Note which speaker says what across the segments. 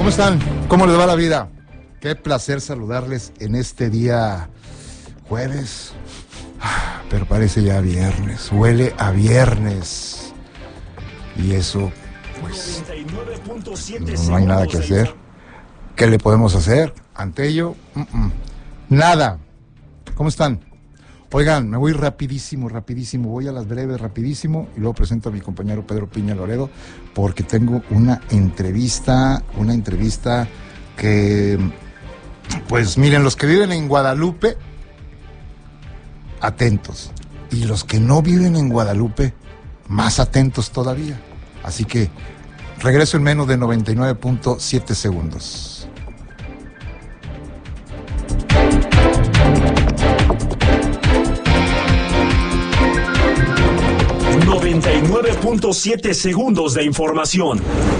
Speaker 1: ¿Cómo están? ¿Cómo les va la vida? Qué placer saludarles en este día jueves, pero parece ya viernes, huele a viernes. Y eso, pues, no hay nada que hacer. ¿Qué le podemos hacer ante ello? Nada. ¿Cómo están? Oigan, me voy rapidísimo, voy a las breves rapidísimo y luego presento a mi compañero Pedro Piña Loredo porque tengo una entrevista que, pues miren, los que viven en Guadalupe, atentos, y los que no viven en Guadalupe, más atentos todavía. Así que regreso en menos de 99.7 segundos.
Speaker 2: 99.7 segundos de información.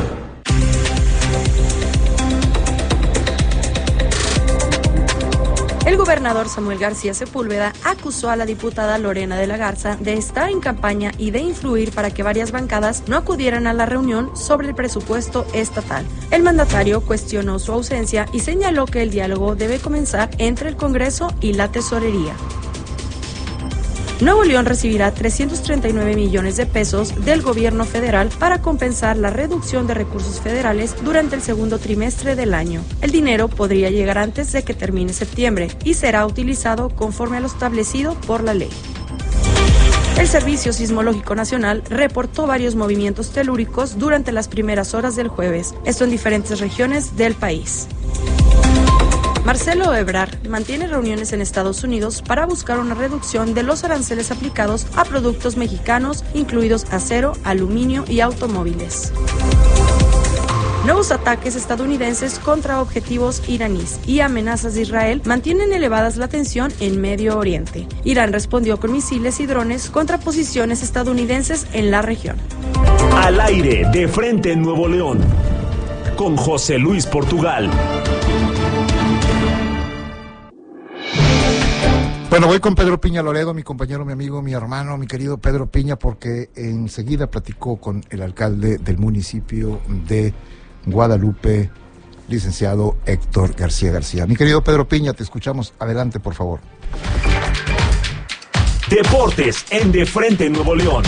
Speaker 3: El gobernador Samuel García Sepúlveda acusó a la diputada Lorena de la Garza de estar en campaña y de influir para que varias bancadas no acudieran a la reunión sobre el presupuesto estatal. El mandatario cuestionó su ausencia y señaló que el diálogo debe comenzar entre el Congreso y la Tesorería. Nuevo León recibirá 339 millones de pesos del gobierno federal para compensar la reducción de recursos federales durante el segundo trimestre del año. El dinero podría llegar antes de que termine septiembre y será utilizado conforme a lo establecido por la ley. El Servicio Sismológico Nacional reportó varios movimientos telúricos durante las primeras horas del jueves, esto en diferentes regiones del país. Marcelo Ebrard mantiene reuniones en Estados Unidos para buscar una reducción de los aranceles aplicados a productos mexicanos, incluidos acero, aluminio y automóviles. Nuevos ataques estadounidenses contra objetivos iraníes y amenazas de Israel mantienen elevadas la tensión en Medio Oriente. Irán respondió con misiles y drones contra posiciones estadounidenses en la región.
Speaker 2: Al aire, de frente en Nuevo León, con José Luis Portugal.
Speaker 1: Bueno, voy con Pedro Piña Loredo, mi compañero, mi amigo, mi hermano, mi querido Pedro Piña, porque enseguida platicó con el alcalde del municipio de Guadalupe, licenciado Héctor García García. Mi querido Pedro Piña, te escuchamos. Adelante, por favor.
Speaker 2: Deportes en De Frente en Nuevo León.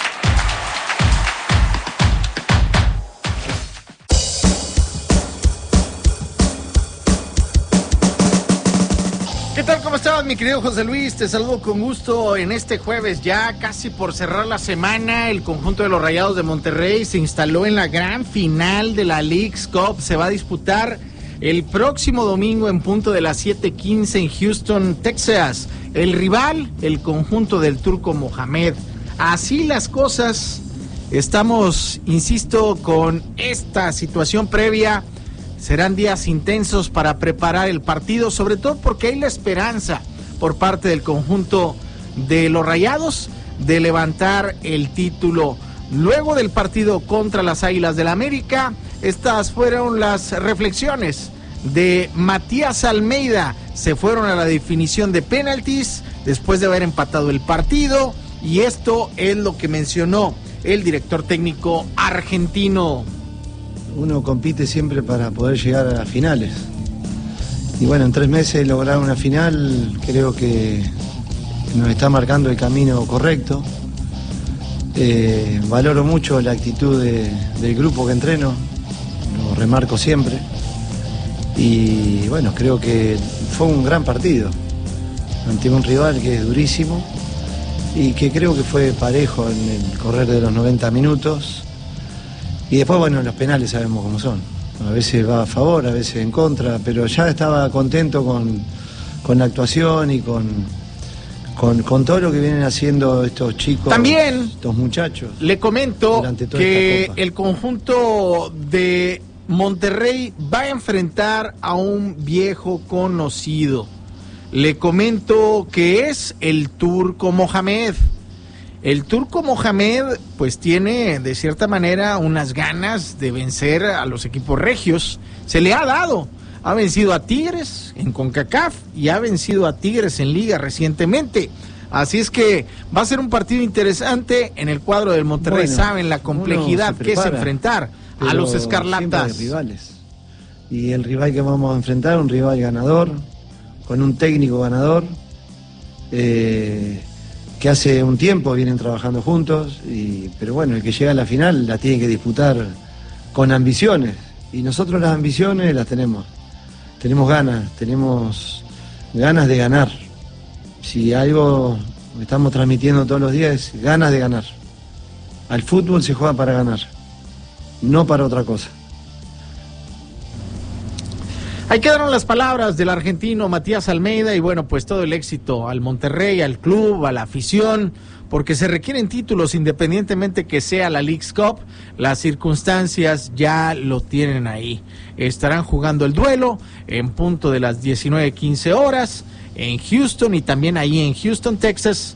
Speaker 4: ¿Qué tal? ¿Cómo estás, mi querido José Luis? Te saludo con gusto en este jueves, ya casi por cerrar la semana. El conjunto de los Rayados de Monterrey se instaló en la gran final de la Leagues Cup. Se va a disputar el próximo domingo en punto de las 7:15 en Houston, Texas. El rival, el conjunto del Turco Mohamed. Así las cosas. Estamos, insisto, con esta situación previa. Serán días intensos para preparar el partido, sobre todo porque hay la esperanza por parte del conjunto de los Rayados de levantar el título. Luego del partido contra las Águilas del América, estas fueron las reflexiones de Matías Almeida. Se fueron a la definición de penaltis después de haber empatado el partido, y esto es lo que mencionó el director técnico argentino.
Speaker 5: Uno compite siempre para poder llegar a las finales. Y bueno, en 3 meses lograr una final creo que nos está marcando el camino correcto. Valoro mucho la actitud del grupo que entreno, lo remarco siempre. Y bueno, creo que fue un gran partido ante un rival que es durísimo y que creo que fue parejo en el correr de los 90 minutos. Y después, bueno, los penales sabemos cómo son. A veces va a favor, a veces en contra, pero ya estaba contento con la actuación y con todo lo que vienen haciendo estos chicos.
Speaker 4: También,
Speaker 5: estos muchachos.
Speaker 4: Le comento que el conjunto de Monterrey va a enfrentar a un viejo conocido. Le comento que es el Turco Mohamed. El Turco Mohamed pues tiene de cierta manera unas ganas de vencer a los equipos regios. Se le ha dado. Ha vencido a Tigres en CONCACAF y ha vencido a Tigres en Liga recientemente. Así es que va a ser un partido interesante en el cuadro del Monterrey. Bueno, saben la complejidad que es enfrentar a los escarlatas.
Speaker 5: Rivales. y el rival que vamos a enfrentar, un rival ganador, con un técnico ganador, que hace un tiempo vienen trabajando juntos, pero bueno, el que llega a la final la tiene que disputar con ambiciones, y nosotros las ambiciones las tenemos ganas de ganar. Si algo estamos transmitiendo todos los días es ganas de ganar. Al fútbol se juega para ganar, no para otra cosa.
Speaker 4: Ahí quedaron las palabras del argentino Matías Almeida y bueno, pues todo el éxito al Monterrey, al club, a la afición, porque se requieren títulos independientemente que sea la Leagues Cup. Las circunstancias ya lo tienen ahí. Estarán jugando el duelo en punto de las 19:15 horas en Houston y también ahí en Houston, Texas.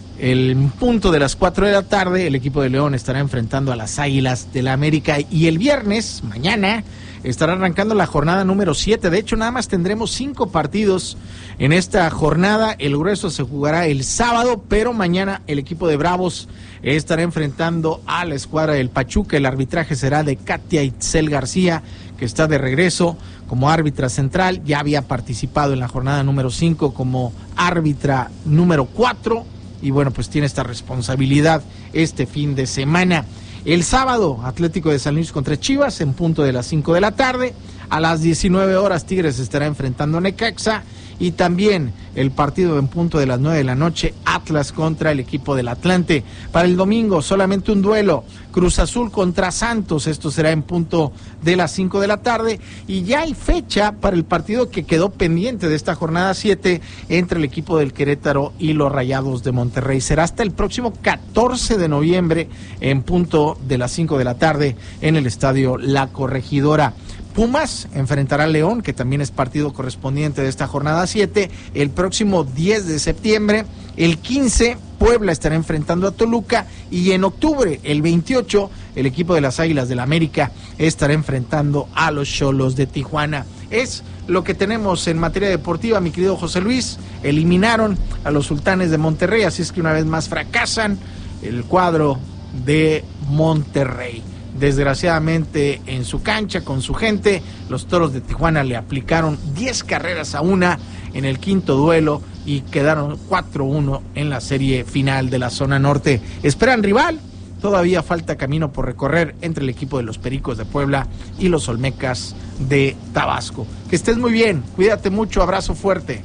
Speaker 4: El punto de las 4 de la tarde, el equipo de León estará enfrentando a las Águilas del la América y el viernes, mañana, estará arrancando la jornada número 7. De hecho, nada más tendremos 5 partidos en esta jornada. El grueso se jugará el sábado, pero mañana el equipo de Bravos estará enfrentando a la escuadra del Pachuca. El arbitraje será de Katia Itzel García, que está de regreso como árbitra central. Ya había participado en la jornada número 5 como árbitra número 4. Y bueno, pues tiene esta responsabilidad este fin de semana. El sábado, Atlético de San Luis contra Chivas en punto de las 5 de la tarde. A las 19 horas, Tigres estará enfrentando a Necaxa. Y también el partido en punto de las 9 de la noche, Atlas contra el equipo del Atlante. Para el domingo, solamente un duelo, Cruz Azul contra Santos. Esto será en punto de las 5 de la tarde. Y ya hay fecha para el partido que quedó pendiente de esta jornada 7 entre el equipo del Querétaro y los Rayados de Monterrey. Será hasta el próximo 14 de noviembre en punto de las 5 de la tarde en el estadio La Corregidora. Pumas enfrentará a León, que también es partido correspondiente de esta jornada 7, el próximo 10 de septiembre. El 15, Puebla estará enfrentando a Toluca. Y en octubre, el 28, el equipo de las Águilas del la América estará enfrentando a los Xolos de Tijuana. Es lo que tenemos en materia deportiva, mi querido José Luis. Eliminaron a los Sultanes de Monterrey, así es que una vez más fracasan el cuadro de Monterrey. Desgraciadamente en su cancha, con su gente, los Toros de Tijuana le aplicaron 10 carreras a 1 en el quinto duelo y quedaron 4-1 en la serie final de la zona norte. Esperan rival, todavía falta camino por recorrer entre el equipo de los Pericos de Puebla y los Olmecas de Tabasco. Que estés muy bien, cuídate mucho, abrazo fuerte.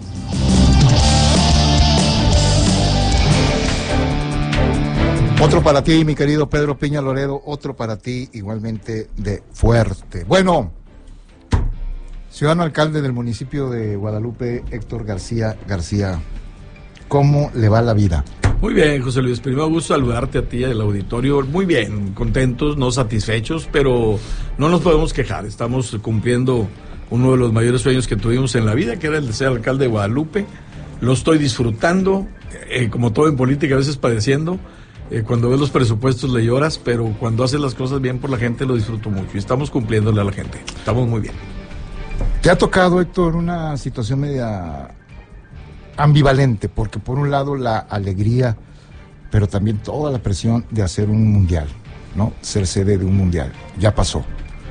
Speaker 1: Otro para ti, mi querido Pedro Piña Loredo, otro para ti igualmente de fuerte. Bueno, ciudadano alcalde del municipio de Guadalupe, Héctor García, ¿cómo le va la vida?
Speaker 6: Muy bien, José Luis, primero gusto saludarte a ti y al auditorio. Muy bien, contentos, no satisfechos, pero no nos podemos quejar. Estamos cumpliendo uno de los mayores sueños que tuvimos en la vida, que era el de ser alcalde de Guadalupe. Lo estoy disfrutando, como todo en política, a veces padeciendo. Cuando ves los presupuestos le lloras, pero cuando haces las cosas bien por la gente lo disfruto mucho. Y estamos cumpliéndole a la gente. Estamos muy bien.
Speaker 1: ¿Te ha tocado, Héctor, una situación media ambivalente? Porque por un lado la alegría, pero también toda la presión de hacer un mundial, ¿no? Ser sede de un mundial. Ya pasó.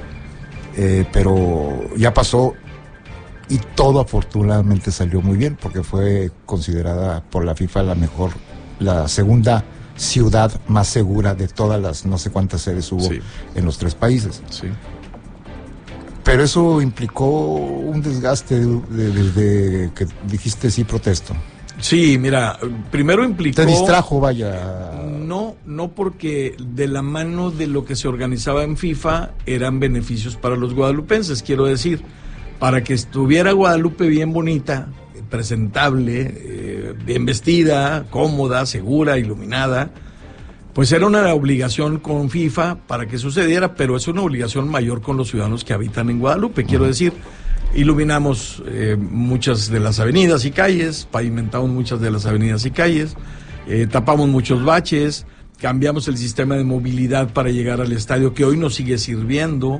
Speaker 1: Pero ya pasó y todo afortunadamente salió muy bien porque fue considerada por la FIFA la segunda ciudad más segura de todas las no sé cuántas sedes hubo en los 3 países.
Speaker 6: Sí.
Speaker 1: Pero eso implicó un desgaste desde que dijiste sí protesto.
Speaker 6: Sí, mira, primero implicó...
Speaker 1: ¿Te distrajo, vaya?
Speaker 6: No porque de la mano de lo que se organizaba en FIFA eran beneficios para los guadalupenses, quiero decir, para que estuviera Guadalupe bien bonita, presentable, bien vestida, cómoda, segura, iluminada, pues era una obligación con FIFA para que sucediera, pero es una obligación mayor con los ciudadanos que habitan en Guadalupe. Quiero decir, iluminamos muchas de las avenidas y calles, pavimentamos muchas de las avenidas y calles, tapamos muchos baches, cambiamos el sistema de movilidad para llegar al estadio que hoy nos sigue sirviendo.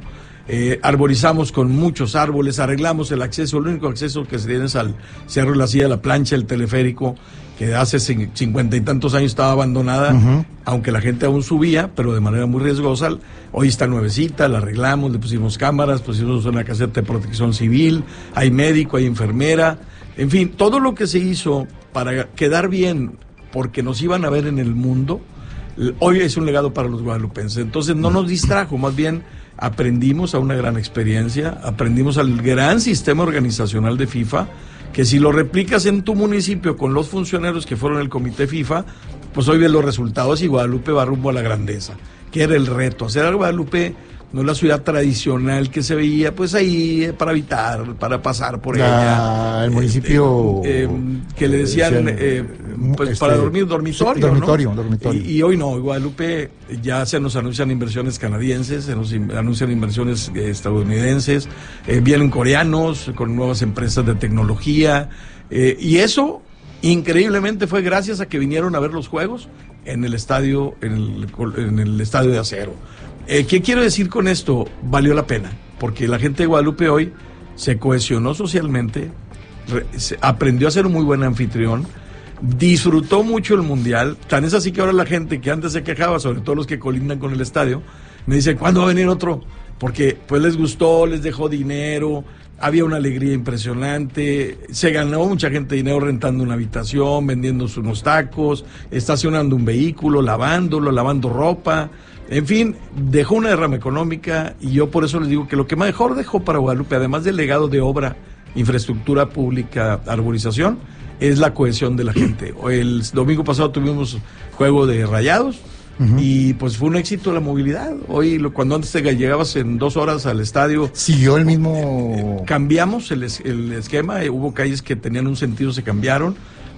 Speaker 6: arborizamos con muchos árboles, arreglamos el acceso, el único acceso que se tiene es al Cerro de la Silla, la plancha, el teleférico, que hace 50 y tantos años estaba abandonada, aunque la gente aún subía, pero de manera muy riesgosa. Hoy está nuevecita, la arreglamos, le pusimos cámaras, pusimos una caseta de protección civil, hay médico, hay enfermera, en fin, todo lo que se hizo para quedar bien, porque nos iban a ver en el mundo, hoy es un legado para los guadalupenses. Entonces no nos distrajo, más bien aprendimos a una gran experiencia, aprendimos al gran sistema organizacional de FIFA, que si lo replicas en tu municipio con los funcionarios que fueron el comité FIFA, pues hoy ves los resultados y Guadalupe va rumbo a la grandeza, que era el reto. Hacer a Guadalupe no la ciudad tradicional que se veía pues ahí para habitar, para pasar por ella.
Speaker 1: El municipio
Speaker 6: que le decían pues para dormir, dormitorio,
Speaker 1: dormitorio,
Speaker 6: ¿no?
Speaker 1: Dormitorio.
Speaker 6: Y hoy no, Guadalupe ya se nos anuncian inversiones canadienses, se nos anuncian inversiones estadounidenses, vienen coreanos con nuevas empresas de tecnología, y eso increíblemente fue gracias a que vinieron a ver los juegos en el estadio, en el estadio de acero. ¿Qué quiero decir con esto? Valió la pena, porque la gente de Guadalupe hoy se cohesionó socialmente, aprendió a ser un muy buen anfitrión, disfrutó mucho el mundial, tan es así que ahora la gente que antes se quejaba, sobre todo los que colindan con el estadio, me dice, ¿cuándo va a venir otro? Porque pues les gustó, les dejó dinero, había una alegría impresionante, se ganó mucha gente dinero rentando una habitación, vendiendo unos tacos, estacionando un vehículo, lavando ropa. En fin, dejó una derrama económica, y yo por eso les digo que lo que mejor dejó para Guadalupe, además del legado de obra, infraestructura pública, arborización, es la cohesión de la gente. El domingo pasado tuvimos juego de Rayados, y pues fue un éxito la movilidad. Hoy, cuando antes te llegabas en 2 horas al estadio,
Speaker 1: siguió el mismo...
Speaker 6: cambiamos el esquema, hubo calles que tenían un sentido, se cambiaron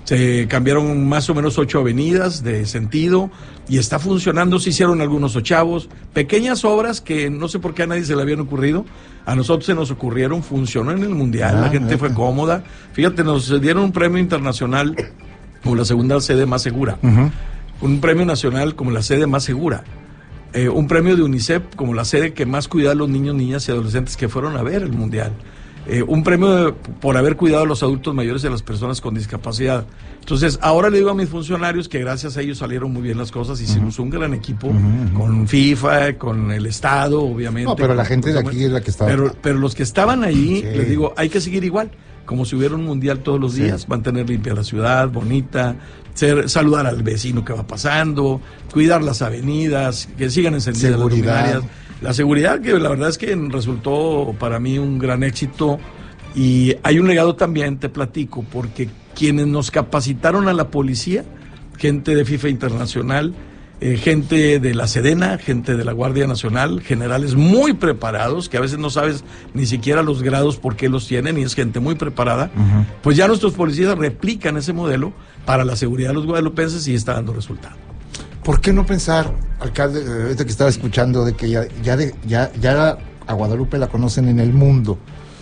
Speaker 6: más o menos 8 avenidas de sentido, y está funcionando. Se hicieron algunos ochavos, pequeñas obras que no sé por qué a nadie se le habían ocurrido, a nosotros se nos ocurrieron, funcionó en el mundial, la gente fue cómoda. Fíjate, nos dieron un premio internacional como la segunda sede más segura, un premio nacional como la sede más segura, un premio de UNICEF como la sede que más cuida a los niños, niñas y adolescentes que fueron a ver el mundial. Un premio por haber cuidado a los adultos mayores y a las personas con discapacidad. Entonces, ahora le digo a mis funcionarios que gracias a ellos salieron muy bien las cosas, hicimos un gran equipo con FIFA, con el Estado, obviamente.
Speaker 1: No, pero la gente de aquí es la que estaba...
Speaker 6: Pero los que estaban ahí, les digo, hay que seguir igual, como si hubiera un mundial todos los días, mantener limpia la ciudad, bonita, saludar al vecino que va pasando, cuidar las avenidas, que sigan encendidas las luminarias. La seguridad, que la verdad es que resultó para mí un gran éxito, y hay un legado también, te platico, porque quienes nos capacitaron a la policía, gente de FIFA Internacional, gente de la Sedena, gente de la Guardia Nacional, generales muy preparados, que a veces no sabes ni siquiera los grados por qué los tienen, y es gente muy preparada, pues ya nuestros policías replican ese modelo para la seguridad de los guadalupenses y está dando resultado.
Speaker 1: ¿Por qué no pensar, alcalde, ahorita que estaba escuchando, de que ya a Guadalupe la conocen en el mundo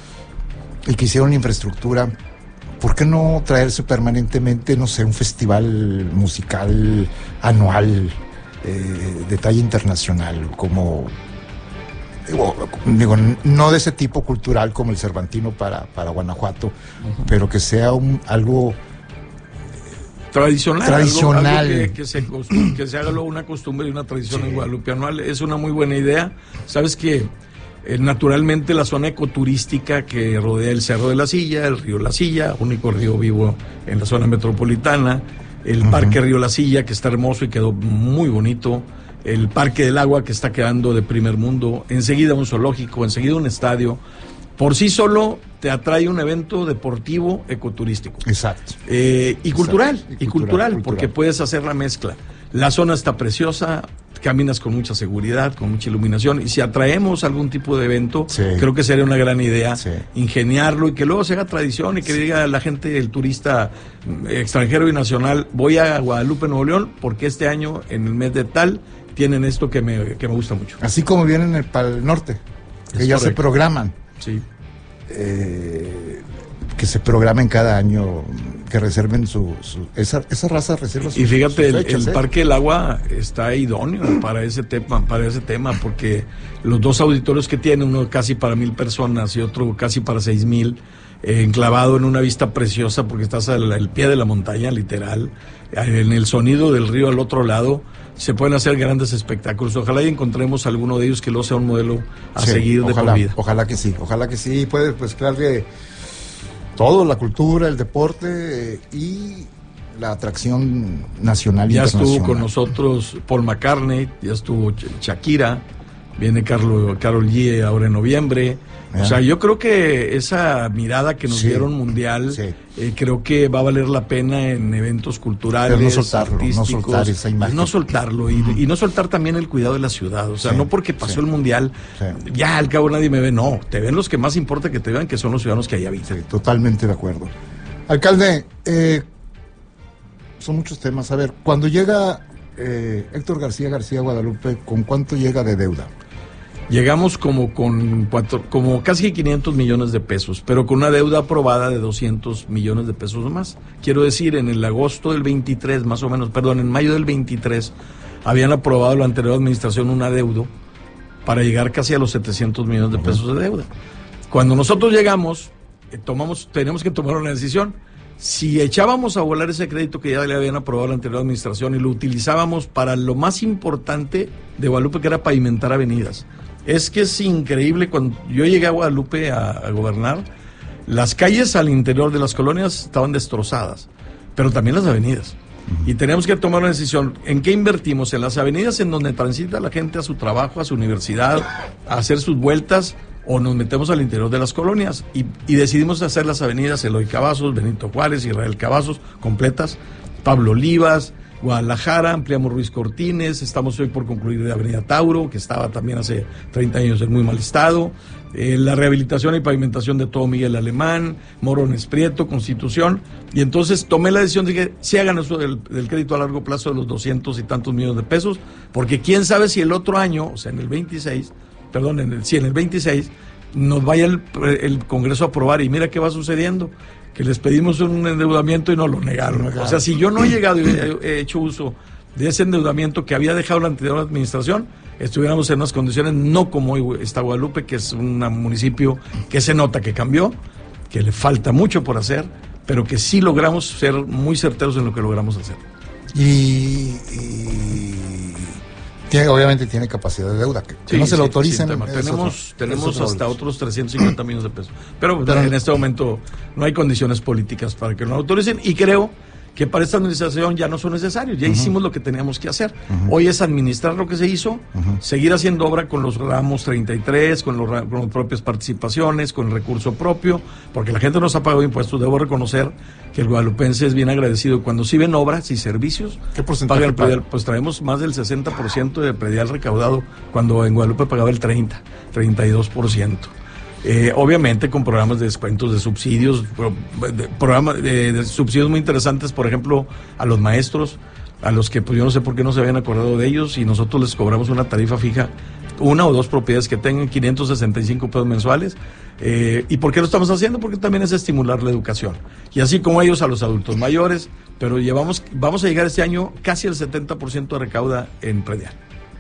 Speaker 1: y que hicieron infraestructura? ¿Por qué no traerse permanentemente, no sé, un festival musical anual de talla internacional, como, digo, no de ese tipo cultural como el Cervantino para Guanajuato, pero que sea algo...
Speaker 6: Tradicional.
Speaker 1: Algo
Speaker 6: que se haga luego una costumbre y una tradición en Guadalupe anual. Es una muy buena idea. Sabes que naturalmente la zona ecoturística que rodea el Cerro de la Silla, el río La Silla, único río vivo en la zona metropolitana, el Parque Río La Silla, que está hermoso y quedó muy bonito, el Parque del Agua, que está quedando de primer mundo, enseguida un zoológico, enseguida un estadio. Por sí solo te atrae un evento deportivo ecoturístico.
Speaker 1: Exacto.
Speaker 6: Y cultural, porque puedes hacer la mezcla. La zona está preciosa, caminas con mucha seguridad, con mucha iluminación, y si atraemos algún tipo de evento, creo que sería una gran idea ingeniarlo y que luego se haga tradición y que diga la gente, el turista extranjero y nacional, voy a Guadalupe, Nuevo León, porque este año, en el mes de tal, tienen esto que me gusta mucho.
Speaker 1: Así como vienen para el norte, que ya se programan.
Speaker 6: Sí.
Speaker 1: Que se programen cada año que reserven esa raza reserva
Speaker 6: y fíjate,
Speaker 1: sus fechas,
Speaker 6: el Parque del Agua está idóneo para ese tema, porque los dos auditorios que tiene, uno casi para 1,000 personas y otro casi para 6,000, enclavado en una vista preciosa, porque estás al pie de la montaña, literal, en el sonido del río al otro lado, se pueden hacer grandes espectáculos. Ojalá y encontremos alguno de ellos que lo sea un modelo a seguir de por vida.
Speaker 1: Ojalá que sí, puede mezclarle todo, la cultura, el deporte y la atracción nacional.
Speaker 6: Ya
Speaker 1: internacional.
Speaker 6: estuvo con nosotros Paul McCartney, ya estuvo Shakira, viene Karol G ahora en noviembre. O sea, yo creo que esa mirada que nos dieron mundial, creo que va a valer la pena en eventos culturales,
Speaker 1: pero no soltar esa imagen.
Speaker 6: No soltarlo y no soltar también el cuidado de la ciudad. O sea, no porque pasó el mundial, ya al cabo nadie me ve. No, te ven los que más importa que te vean, que son los ciudadanos que ahí habitan.
Speaker 1: Sí, totalmente de acuerdo. Alcalde, son muchos temas. A ver, cuando llega Héctor García Guadalupe, ¿con cuánto llega de deuda?
Speaker 6: Llegamos como casi 500 millones de pesos, pero con una deuda aprobada de 200 millones de pesos o más. Quiero decir, en el agosto del 23, más o menos, en mayo del 23, habían aprobado la anterior administración un adeudo para llegar casi a los 700 millones de pesos de deuda. Cuando nosotros llegamos, teníamos que tomar una decisión. Si echábamos a volar ese crédito que ya le habían aprobado la anterior administración y lo utilizábamos para lo más importante de Guadalupe, que era pavimentar avenidas. Es que es increíble, cuando yo llegué a Guadalupe a gobernar, las calles al interior de las colonias estaban destrozadas, pero también las avenidas. Y teníamos que tomar una decisión. ¿En qué invertimos? En las avenidas en donde transita la gente a su trabajo, a su universidad, a hacer sus vueltas, o nos metemos al interior de las colonias. Y decidimos hacer las avenidas Eloy Cavazos, Benito Juárez, Israel Cavazos, completas, Pablo Olivas, Guadalajara, ampliamos Ruiz Cortines, estamos hoy por concluir de Avenida Tauro, que estaba también hace 30 años en muy mal estado, la rehabilitación y pavimentación de todo Miguel Alemán, Morones Prieto, Constitución, y entonces tomé la decisión de que se hagan eso del crédito a largo plazo de los 200 y tantos millones de pesos, porque quién sabe si el otro año, o sea en el 26, en el 26, nos vaya el Congreso a aprobar, y mira qué va sucediendo, que les pedimos un endeudamiento y nos lo negaron. O sea, si yo no he llegado y he hecho uso de ese endeudamiento que había dejado la anterior administración, estuviéramos en unas condiciones no como hoy está Guadalupe, que es un municipio que se nota que cambió, que le falta mucho por hacer, pero que sí logramos ser muy certeros en lo que logramos hacer.
Speaker 1: Obviamente tiene capacidad de deuda, que no se lo autoricen.
Speaker 6: Tenemos hasta otros 350 millones de pesos. Pero en este momento no hay condiciones políticas para que lo autoricen, y creo que para esta administración ya no son necesarios, ya hicimos lo que teníamos que hacer. Hoy es administrar lo que se hizo, seguir haciendo obra con los ramos 33, con las propias participaciones, con el recurso propio, porque la gente nos ha pagado impuestos. Debo reconocer que el guadalupense es bien agradecido. Cuando sí ven obras y servicios,
Speaker 1: ¿qué porcentaje
Speaker 6: paga el predial? Pues traemos más del 60% de predial recaudado, cuando en Guadalupe pagaba el 32%. Obviamente con programas de descuentos, de subsidios, programas de subsidios muy interesantes, por ejemplo, a los maestros, a los que pues yo no sé por qué no se habían acordado de ellos, y nosotros les cobramos una tarifa fija, una o dos propiedades que tengan 565 pesos mensuales. ¿Y por qué lo estamos haciendo? Porque también es estimular la educación, y así como ellos a los adultos mayores, pero vamos a llegar este año casi al 70% de recauda en predial.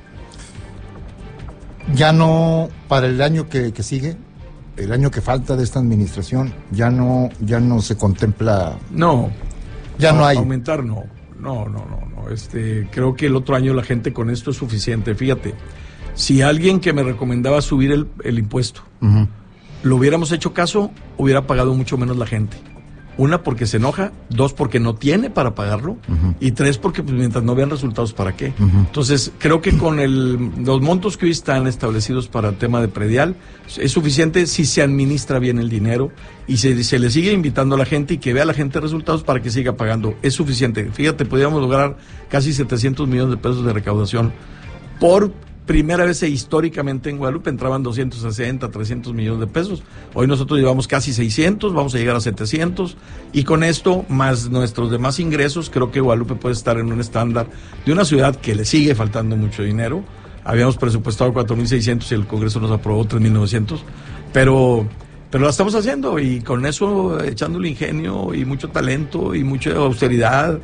Speaker 1: Ya no, para el año que sigue, el año que falta de esta administración, ya no se contempla.
Speaker 6: No.
Speaker 1: Ya no hay.
Speaker 6: Aumentar, no. Creo que el otro año la gente con esto es suficiente. Fíjate, si alguien que me recomendaba subir el impuesto, lo hubiéramos hecho caso, hubiera pagado mucho menos la gente. Una, porque se enoja; dos, porque no tiene para pagarlo; y tres, porque pues, mientras no vean resultados, ¿para qué? Entonces, creo que con los montos que hoy están establecidos para el tema de predial, es suficiente si se administra bien el dinero y se le sigue invitando a la gente y que vea a la gente resultados para que siga pagando. Es suficiente. Fíjate, podríamos lograr casi 700 millones de pesos de recaudación. Por primera vez históricamente en Guadalupe entraban 260, 300 millones de pesos. Hoy nosotros llevamos casi 600, vamos a llegar a 700, y con esto, más nuestros demás ingresos, creo que Guadalupe puede estar en un estándar de una ciudad que le sigue faltando mucho dinero. Habíamos presupuestado 4.600 y el Congreso nos aprobó 3.900, pero Pero la estamos haciendo y con eso echándole ingenio y mucho talento y mucha austeridad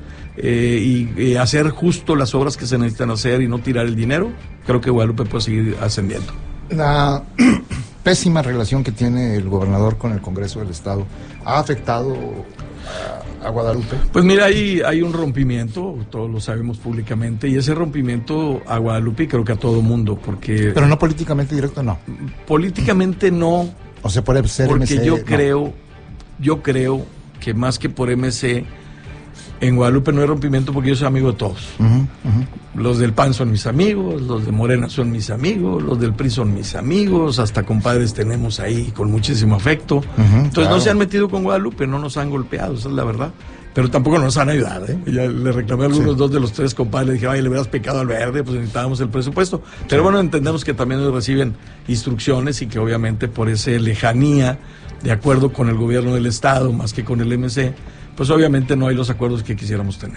Speaker 6: y hacer justo las obras que se necesitan hacer y no tirar el dinero, creo que Guadalupe puede seguir ascendiendo.
Speaker 1: La pésima relación que tiene el gobernador con el Congreso del Estado ha afectado a Guadalupe.
Speaker 6: Pues mira, hay un rompimiento, todos lo sabemos públicamente, y ese rompimiento a Guadalupe creo que a todo mundo, porque...
Speaker 1: Pero no políticamente directo, no.
Speaker 6: Políticamente no.
Speaker 1: O sea, puede ser
Speaker 6: porque
Speaker 1: MC,
Speaker 6: yo creo que más que por MC, en Guadalupe no hay rompimiento porque yo soy amigo de todos. Los del PAN son mis amigos, los de Morena son mis amigos, los del PRI son mis amigos, hasta compadres tenemos ahí con muchísimo afecto. Entonces claro, no se han metido con Guadalupe, no nos han golpeado, esa es la verdad. Pero tampoco nos han ayudado, ¿eh? Ya le reclamé a algunos, dos de los tres compadres, le dije, ay, le hubieras pecado al verde, pues necesitábamos el presupuesto. Pero bueno, entendemos que también ellos reciben instrucciones y que obviamente por esa lejanía, de acuerdo con el gobierno del Estado, más que con el MC, pues obviamente no hay los acuerdos que quisiéramos tener.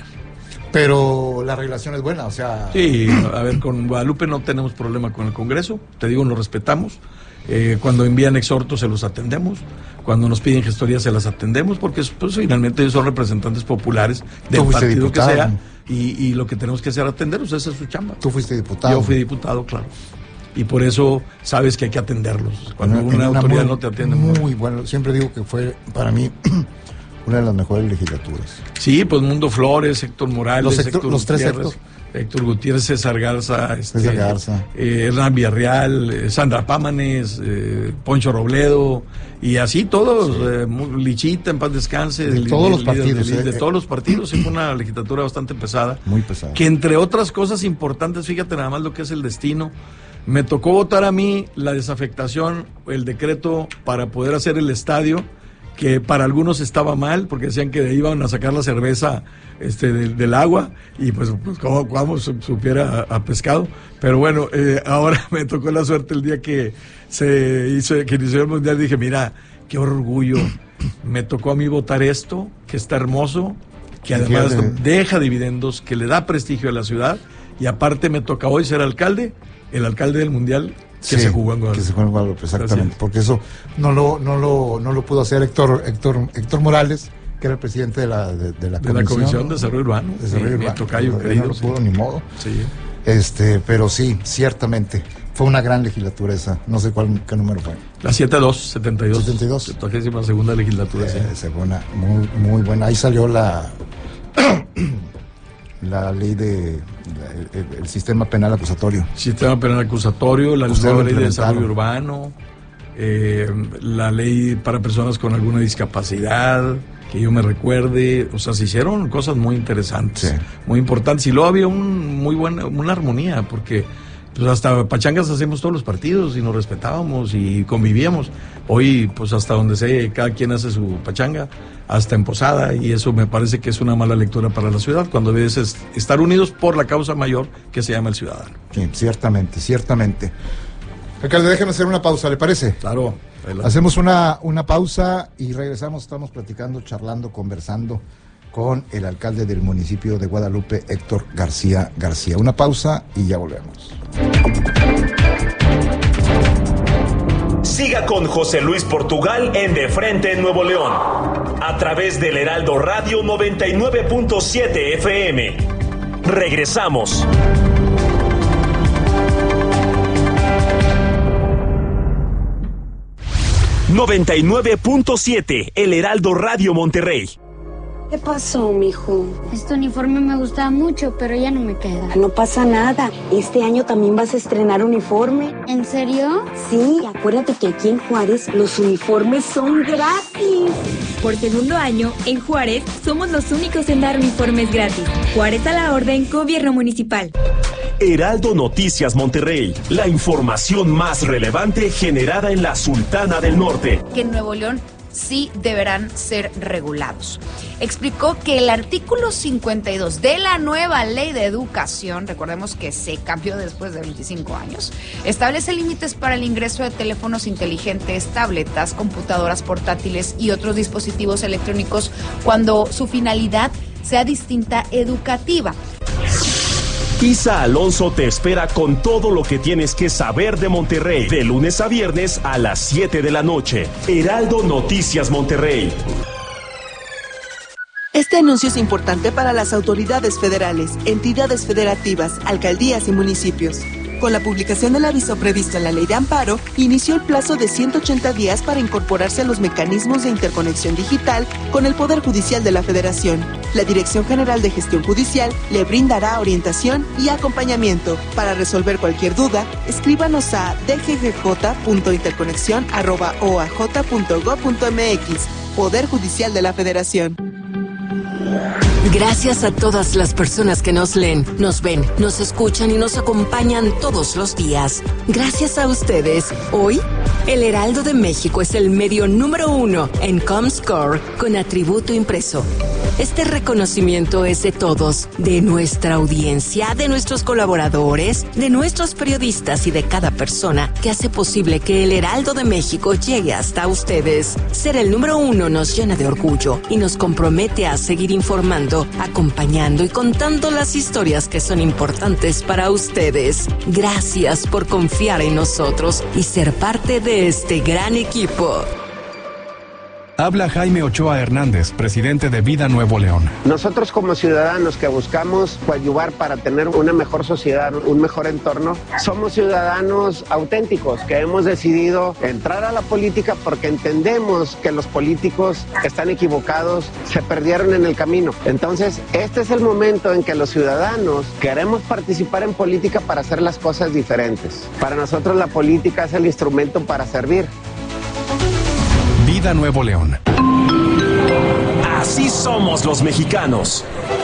Speaker 1: Pero la relación es buena, o sea...
Speaker 6: Sí, a ver, con Guadalupe no tenemos problema con el Congreso, te digo, nos respetamos. Cuando envían exhortos se los atendemos, cuando nos piden gestorías se las atendemos, porque pues, finalmente ellos son representantes populares del partido diputado, que sea, y lo que tenemos que hacer es atenderlos, esa es su chamba.
Speaker 1: ¿Tú fuiste diputado?
Speaker 6: Yo fui diputado, claro. Y por eso sabes que hay que atenderlos. Cuando una autoridad no te atiende.
Speaker 1: Muy bueno, siempre digo que fue para mí una de las mejores legislaturas.
Speaker 6: Sí, pues Mundo Flores, Héctor Morales,
Speaker 1: los tres
Speaker 6: Héctor Gutiérrez, César Garza,
Speaker 1: Garza.
Speaker 6: Hernán Villarreal, Sandra Pámanes, Poncho Robledo, y así todos, Lichita, en paz descanse.
Speaker 1: De todos los partidos.
Speaker 6: De todos los partidos, fue una legislatura bastante pesada.
Speaker 1: Muy pesada.
Speaker 6: Que entre otras cosas importantes, fíjate nada más lo que es el destino, me tocó votar a mí la desafectación, el decreto para poder hacer el estadio, que para algunos estaba mal, porque decían que iban a sacar la cerveza del agua, y pues como supiera a pescado. Pero bueno, ahora me tocó la suerte el día que inició el Mundial, dije, mira, qué orgullo, me tocó a mí votar esto, que está hermoso, que además deja dividendos, que le da prestigio a la ciudad, y aparte me toca hoy ser alcalde, el alcalde del Mundial, que se jugó en Guadalupe.
Speaker 1: Que se jugó en Guadalupe, exactamente. Gracias. Porque eso no lo pudo hacer Héctor Morales, que era el presidente de la
Speaker 6: Comisión de Desarrollo Urbano. Mi tocayo querido.
Speaker 1: No lo pudo ni modo.
Speaker 6: Sí.
Speaker 1: Pero sí, ciertamente. Fue una gran legislatura esa. No sé qué número fue.
Speaker 6: La 72. 72ª legislatura. Sí.
Speaker 1: Fue una muy, muy buena. Ahí salió la ley el sistema penal acusatorio.
Speaker 6: Sistema penal acusatorio, la nueva ley de desarrollo urbano, la ley para personas con alguna discapacidad, que yo me recuerde, o sea, se hicieron cosas muy interesantes, muy importantes, y luego había una armonía, porque pues hasta pachangas hacemos todos los partidos y nos respetábamos y convivíamos. Hoy, pues hasta donde sé, cada quien hace su pachanga, hasta en posada, y eso me parece que es una mala lectura para la ciudad, cuando debes estar unidos por la causa mayor que se llama el ciudadano.
Speaker 1: Sí, ciertamente. Alcalde, déjeme hacer una pausa, ¿le parece?
Speaker 6: Claro. Adelante.
Speaker 1: Hacemos una pausa y regresamos, estamos platicando, charlando, conversando con el alcalde del municipio de Guadalupe, Héctor García. Una pausa y ya volvemos.
Speaker 2: Siga con José Luis Portugal en De Frente en Nuevo León, a través del Heraldo Radio 99.7 FM. Regresamos. ...99.7, El Heraldo Radio Monterrey.
Speaker 7: ¿Qué pasó, mijo?
Speaker 8: Este uniforme me gustaba mucho, pero ya no me queda.
Speaker 7: No pasa nada. Este año también vas a estrenar uniforme.
Speaker 8: ¿En serio?
Speaker 7: Sí, acuérdate que aquí en Juárez los uniformes son gratis.
Speaker 9: Por segundo año, en Juárez, somos los únicos en dar uniformes gratis. Juárez a la orden, Gobierno Municipal.
Speaker 2: Heraldo Noticias Monterrey, la información más relevante generada en la Sultana del Norte.
Speaker 10: Que en Nuevo León sí deberán ser regulados. Explicó que el artículo 52 de la nueva ley de educación, recordemos que se cambió después de 25 años, establece límites para el ingreso de teléfonos inteligentes, tabletas, computadoras portátiles y otros dispositivos electrónicos cuando su finalidad sea distinta educativa.
Speaker 2: Isa Alonso te espera con todo lo que tienes que saber de Monterrey, de lunes a viernes a las 7 de la noche. Heraldo Noticias Monterrey.
Speaker 11: Este anuncio es importante para las autoridades federales, entidades federativas, alcaldías y municipios. Con la publicación del aviso previsto en la Ley de Amparo, inició el plazo de 180 días para incorporarse a los mecanismos de interconexión digital con el Poder Judicial de la Federación. La Dirección General de Gestión Judicial le brindará orientación y acompañamiento. Para resolver cualquier duda, escríbanos a dggj.interconexión@oaj.gov.mx. Poder Judicial de la Federación.
Speaker 12: Gracias a todas las personas que nos leen, nos ven, nos escuchan y nos acompañan todos los días. Gracias a ustedes, hoy, el Heraldo de México es el medio número 1 en Comscore con atributo impreso. Este reconocimiento es de todos, de nuestra audiencia, de nuestros colaboradores, de nuestros periodistas y de cada persona que hace posible que el Heraldo de México llegue hasta ustedes. Ser el número 1 nos llena de orgullo y nos compromete a seguir informando, acompañando y contando las historias que son importantes para ustedes. Gracias por confiar en nosotros y ser parte de este gran equipo.
Speaker 13: Habla Jaime Ochoa Hernández, presidente de Vida Nuevo León.
Speaker 14: Nosotros como ciudadanos que buscamos coadyuvar para tener una mejor sociedad, un mejor entorno, somos ciudadanos auténticos que hemos decidido entrar a la política porque entendemos que los políticos están equivocados, se perdieron en el camino. Entonces, este es el momento en que los ciudadanos queremos participar en política para hacer las cosas diferentes. Para nosotros la política es el instrumento para servir.
Speaker 13: Vida Nuevo León.
Speaker 2: Así somos los mexicanos.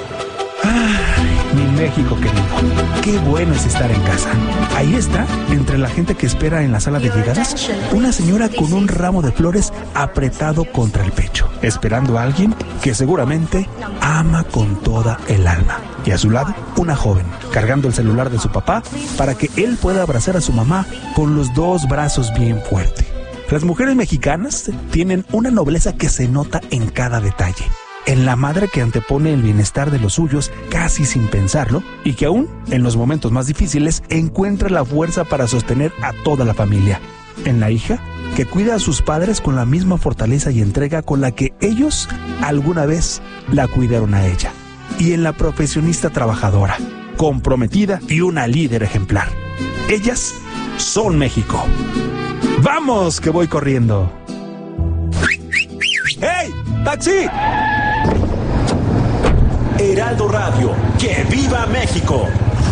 Speaker 15: Mi México querido, qué bueno es estar en casa. Ahí está, entre la gente que espera en la sala de llegadas, una señora con un ramo de flores apretado contra el pecho, esperando a alguien que seguramente ama con toda el alma. Y a su lado, una joven, cargando el celular de su papá para que él pueda abrazar a su mamá con los dos brazos bien fuerte. Las mujeres mexicanas tienen una nobleza que se nota en cada detalle. En la madre que antepone el bienestar de los suyos casi sin pensarlo y que aún en los momentos más difíciles encuentra la fuerza para sostener a toda la familia. En la hija que cuida a sus padres con la misma fortaleza y entrega con la que ellos alguna vez la cuidaron a ella. Y en la profesionista trabajadora, comprometida y una líder ejemplar. Ellas son México. ¡Vamos, que voy corriendo! ¡Hey! ¡Taxi!
Speaker 2: Heraldo Radio, ¡que viva México!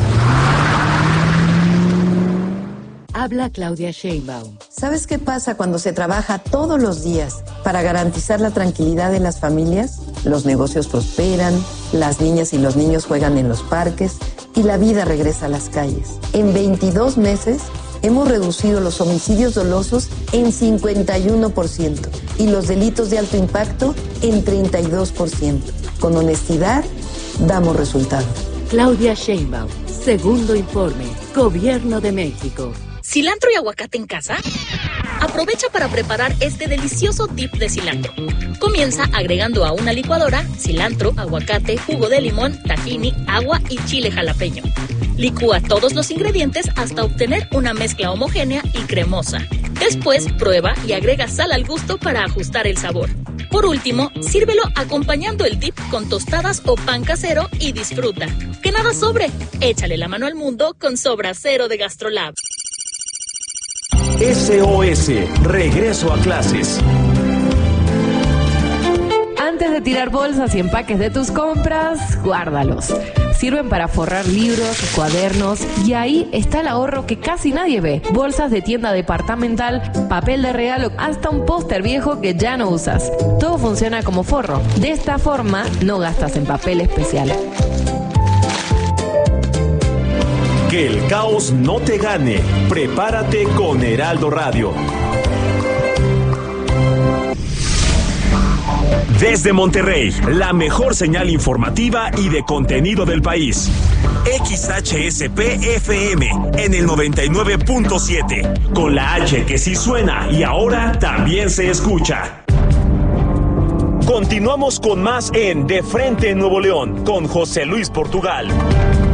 Speaker 16: Habla Claudia Sheinbaum. ¿Sabes qué pasa cuando se trabaja todos los días para garantizar la tranquilidad de las familias? Los negocios prosperan, las niñas y los niños juegan en los parques y la vida regresa a las calles. En 22 meses hemos reducido los homicidios dolosos en 51% y los delitos de alto impacto en 32%. Con honestidad, damos resultados.
Speaker 17: Claudia Sheinbaum, segundo informe, Gobierno de México.
Speaker 18: ¿Cilantro y aguacate en casa? Aprovecha para preparar este delicioso dip de cilantro. Comienza agregando a una licuadora cilantro, aguacate, jugo de limón, tahini, agua y chile jalapeño. Licúa todos los ingredientes hasta obtener una mezcla homogénea y cremosa. Después, prueba y agrega sal al gusto para ajustar el sabor. Por último, sírvelo acompañando el dip con tostadas o pan casero y disfruta. ¡Que nada sobre! Échale la mano al mundo con Sobra Cero de GastroLab.
Speaker 2: SOS, regreso a clases.
Speaker 19: Antes de tirar bolsas y empaques de tus compras, guárdalos. Sirven para forrar libros, cuadernos y ahí está el ahorro que casi nadie ve. Bolsas de tienda departamental, papel de regalo, hasta un póster viejo que ya no usas. Todo funciona como forro. De esta forma no gastas en papel especial.
Speaker 2: Que el caos no te gane. Prepárate con Heraldo Radio. Desde Monterrey, la mejor señal informativa y de contenido del país. XHSP-FM en el 99.7. Con la H que sí suena y ahora también se escucha. Continuamos con más en De Frente en Nuevo León con José Luis Portugal.